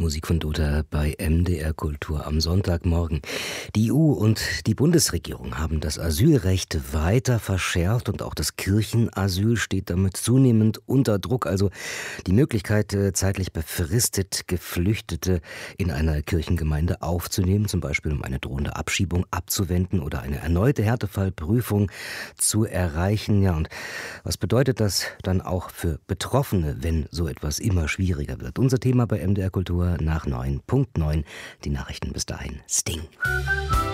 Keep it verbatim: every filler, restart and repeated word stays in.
Musik von Dota bei M D R Kultur am Sonntagmorgen. Die E U und die Bundesregierung haben das Asylrecht weiter verschärft und auch das Kirchenasyl steht damit zunehmend unter Druck. Also die Möglichkeit, zeitlich befristet Geflüchtete in einer Kirchengemeinde aufzunehmen, zum Beispiel um eine drohende Abschiebung abzuwenden oder eine erneute Härtefallprüfung zu erreichen. Ja, und was bedeutet das dann auch für Betroffene, wenn so etwas immer schwieriger wird? Unser Thema bei M D R Kultur nach neun Punkt neun. Die Nachrichten bis dahin. Sting.